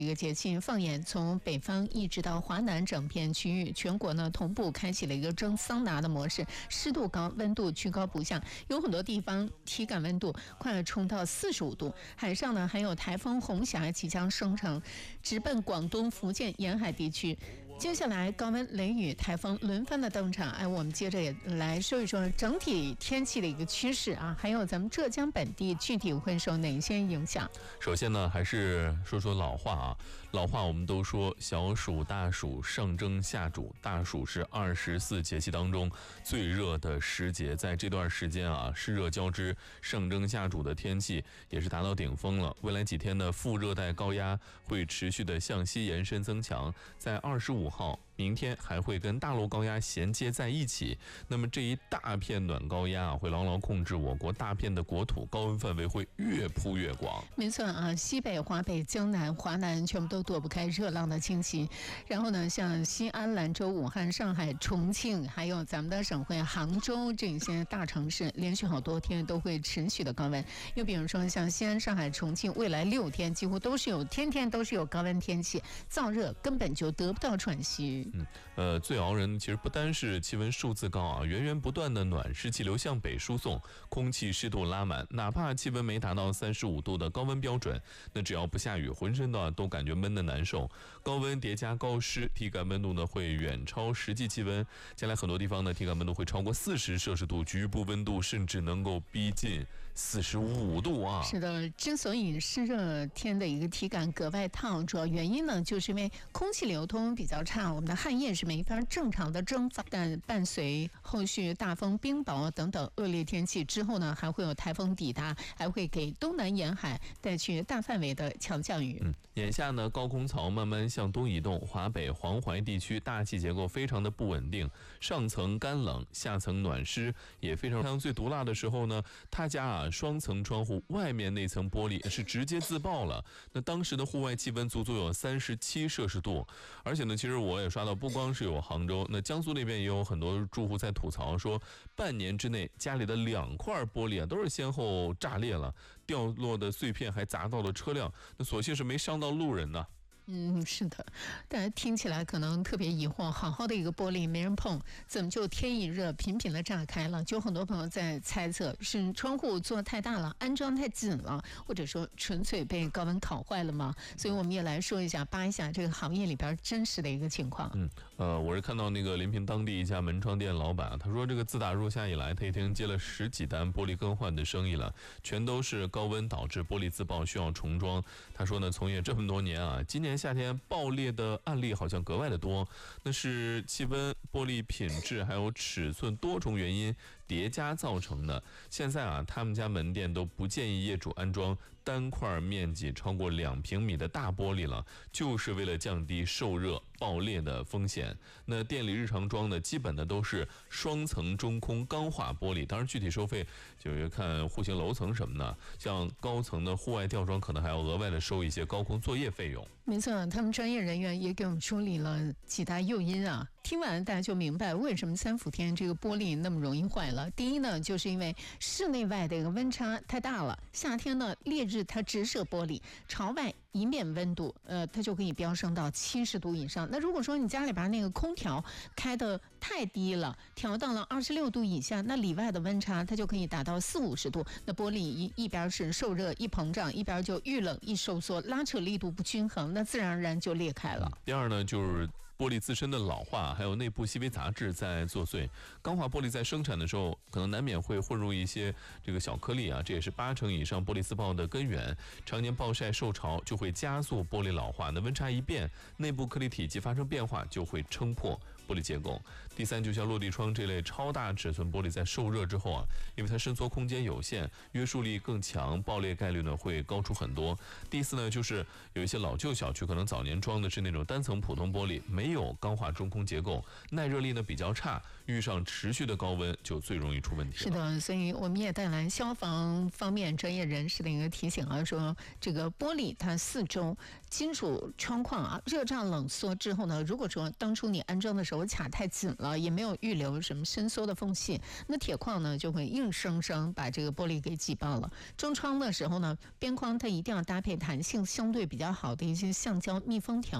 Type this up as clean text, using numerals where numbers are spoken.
一个节气，放眼从北方一直到华南整片区域，全国呢同步开启了一个蒸桑拿的模式，湿度高，温度居高不下，有很多地方体感温度快冲到45度。海上呢还有台风红霞即将生成，直奔广东、福建沿海地区。接下来高温、雷雨、台风轮番的登场，我们接着也来说一说整体天气的一个趋势啊，还有咱们浙江本地具体会受哪些影响。 首先呢，还是说说老话啊。老话我们都说小暑大暑上蒸下煮，大暑是24节气当中最热的时节，在这段时间啊，湿热交织，上蒸下煮的天气也是达到顶峰了。未来几天的副热带高压会持续的向西延伸增强，在25号明天还会跟大陆高压衔接在一起，那么这一大片暖高压会牢牢控制我国大片的国土，高温范围会越铺越广。 没错啊，西北、华北、江南、华南全部都躲不开热浪的侵袭。然后呢，像西安、兰州、武汉、上海、重庆，还有咱们的省会杭州这些大城市，连续好多天都会持续的高温。又比如说像西安、上海、重庆，未来6天几乎都是天天都是有高温天气，燥热根本就得不到喘息。 最熬人其实不单是气温数字高啊，源源不断的暖湿气流向北输送，空气湿度拉满，哪怕气温没达到35度的高温标准，那只要不下雨，浑身都感觉闷得难受。高温叠加高湿，体感温度呢会远超实际气温，将来很多地方呢体感温度会超过40摄氏度，局部温度甚至能够逼近45度啊。 是的，之所以湿热天的一个体感格外烫，主要原因呢就是因为空气流通比较差，我们的汗液是没法正常的蒸发，但伴随后续大风、冰雹等等恶劣天气之后呢，还会有台风抵达，还会给东南沿海带去大范围的强降雨。 眼下呢，高空槽慢慢向东移动，华北、黄淮地区大气结构非常的不稳定，上层干冷，下层暖湿，也非常最毒辣的时候呢，他家双层窗户外面那层玻璃是直接自爆了。那当时的户外气温足足有37摄氏度，而且呢，其实我也刷到，不光是有杭州，那江苏那边也有很多住户在吐槽说，半年之内家里的2块玻璃都是先后炸裂了，掉落的碎片还砸到了车辆，那所幸是没伤到路人呢。 是的，大家听起来可能特别疑惑，好好的一个玻璃没人碰，怎么就天一热频频的炸开了？就很多朋友在猜测，是窗户做太大了，安装太紧了，或者说纯粹被高温烤坏了吗？所以我们也来说一下，扒一下这个行业里边真实的一个情况。 我是看到那个临平当地一家门窗店老板，他说这个自打入夏以来，他一天接了10几单玻璃更换的生意了，全都是高温导致玻璃自爆需要重装。他说呢，从业这么多年啊，今年夏天爆裂的案例好像格外的多，那是气温、玻璃品质还有尺寸多重原因叠加造成的。现在他们家门店都不建议业主安装单块面积超过2平米的大玻璃了，就是为了降低受热爆裂的风险。那店里日常装的基本的都是双层中空钢化玻璃，当然具体收费就是看户型楼层什么的，像高层的户外吊装可能还要额外的收一些高空作业费用。 没错，他们专业人员也给我们梳理了几大诱因啊。听完大家就明白为什么3伏天这个玻璃那么容易坏了。第一呢，就是因为室内外的一个温差太大了。夏天呢，烈日它直射玻璃，朝外一面温度，它就可以飙升到70度以上。那如果说你家里边那个空调开的太低了，调到了26度以下，那里外的温差它就可以达到40-50度。那玻璃一边是受热一膨胀，一边就遇冷一收缩，拉扯力度不均衡，那自然而然就裂开了。 第二呢，就是玻璃自身的老化，还有内部细微杂质在作祟。钢化玻璃在生产的时候，可能难免会混入一些这个小颗粒啊，这也是80%以上玻璃自爆的根源。常年暴晒受潮就会加速玻璃老化，那温差一变，内部颗粒体积发生变化，就会撑破玻璃结构。第三，就像落地窗这类超大尺寸玻璃在受热之后因为它伸缩空间有限，约束力更强，爆裂概率呢会高出很多。第四呢，就是有一些老旧小区可能早年装的是那种单层普通玻璃，没有钢化中空结构，耐热力呢比较差，遇上持续的高温就最容易出问题了。 是的，所以我们也带来消防方面专业人士的一个提醒说这个玻璃它4周金属窗框热胀冷缩之后呢，如果说当初你安装的时候头卡太紧了，也没有预留什么伸缩的缝隙，那铁矿呢就会硬生生把这个玻璃给挤爆了。装窗的时候呢，边框它一定要搭配弹性相对比较好的一些橡胶密封条。